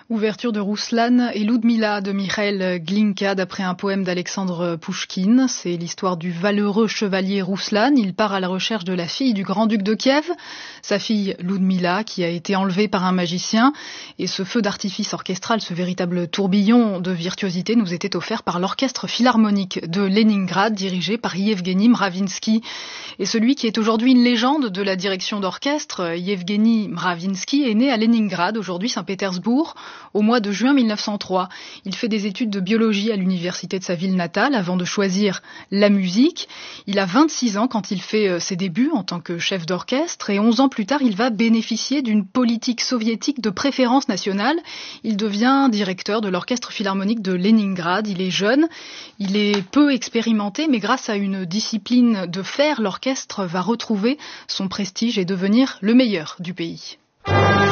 Ouverture de Rouslan et Ludmila de Mikhail Glinka d'après un poème d'Alexandre Pouchkine. C'est l'histoire du valeureux chevalier Rouslan. Il part à la recherche de la fille du grand-duc de Kiev, sa fille Ludmila, qui a été enlevée par un magicien. Et ce feu d'artifice orchestral, ce véritable tourbillon de virtuosité nous était offert par l'orchestre philharmonique de Leningrad, dirigé par Yevgeny Mravinsky. Et celui qui est aujourd'hui une légende de la direction d'orchestre, Yevgeny Mravinsky, est né à Leningrad, aujourd'hui Saint-Pétersbourg, au mois de juin 1903. Il fait des études de biologie à l'université de sa ville natale avant de choisir la musique. Il a 26 ans quand il fait ses débuts en tant que chef d'orchestre et 11 ans plus tard, il va bénéficier d'une politique soviétique de préférence nationale. Il devient directeur de l'orchestre philharmonique de Leningrad. Il est jeune, il est peu expérimenté, mais grâce à une discipline de fer, l'orchestre va retrouver son prestige et devenir le meilleur du pays.